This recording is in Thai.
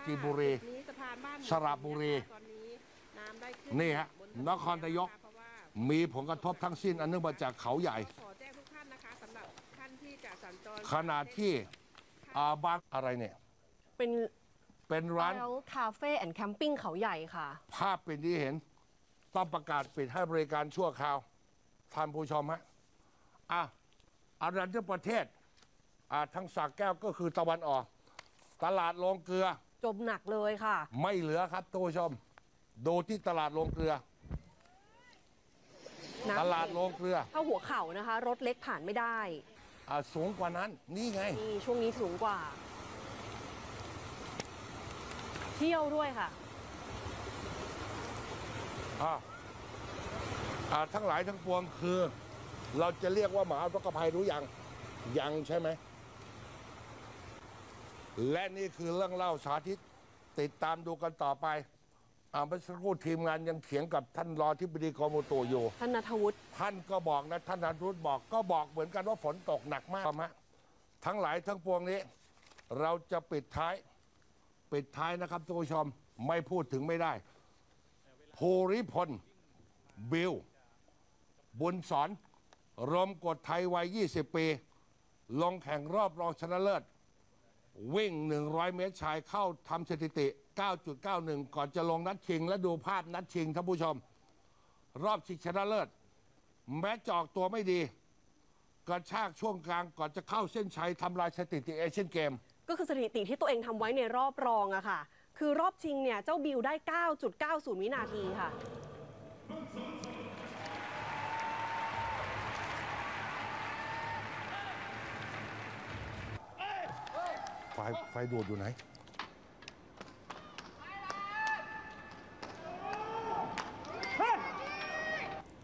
จีนบุรีสระบุรีนี่ฮะนครนายกมีผลกระทบทั้งสิ้นอันเนื่องมาจากเขาใหญ่ขณะที่บางอะไรเนี่ยเป็นร้านคาเฟ่แอนด์แคมปิ้งเขาใหญ่ค่ะภาพเป็นที่เห็นต้องประกาศปิดให้บริการชั่วคราวท่านผู้ชมฮะอารัญญประเทศทั้งสระแก้วก็คือตะวันออกตลาดโรงเกลือจมหนักเลยค่ะไม่เหลือครับท่านผู้ชมดูที่ตลาดโรงเกลือตลาดโรงเกลือถ้าหัวเข่านะคะรถเล็กผ่านไม่ได้สูงกว่านั้นนี่ไงนี่ช่วงนี้สูงกว่าเที่ยวด้วยค่ะทั้งหลายทั้งปวงคือเราจะเรียกว่าหมาอุทกภัยรู้ยังใช่ไหมและนี่คือเรื่องเล่าสาธิตติดตามดูกันต่อไปเมื่อสักครู่ทีมงานยังเถียงกับท่านรองที่ปรึกษากรมอุตุอยู่ท่านณัฐวุฒิท่านก็บอกนะท่านณัฐวุฒิบอกเหมือนกันว่าฝนตกหนักมากทั้งหลายทั้งปวงนี้เราจะปิดท้ายนะครับท่านผู้ชมไม่พูดถึงไม่ได้ภูริพลบิลบุญสอนรมกฎไทยวัย20 ปีลงแข่งรอบรองชนะเลิศวิ่ง100 เมตรชายเข้าทำสถิติ 9.91 ก่อนจะลงนัดชิงและดูภาพนัดชิงท่านผู้ชมรอบชิงชนะเลิศแม้จะออกตัวไม่ดีกระชากช่วงกลางก่อนจะเข้าเส้นชัยทำลายสถิติเอเชียนเกมก็คือสถิติที่ตัวเองทำไว้ในรอบรองอะค่ะคือรอบชิงเนี่ยเจ้าบิลได้ 9.90 วินาทีค่ะไฟดูดอยู่ไหน